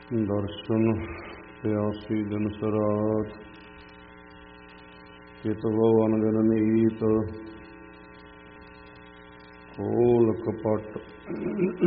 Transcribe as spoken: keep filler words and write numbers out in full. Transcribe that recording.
ਦਰਸ਼ਨ ਪਿਆਸੀ ਦਿਨ ਸਰਾਤ, ਚਿਤਵੋ ਅਨਗਨ ਨੀਤ, ਖੋਲ ਕਪਟ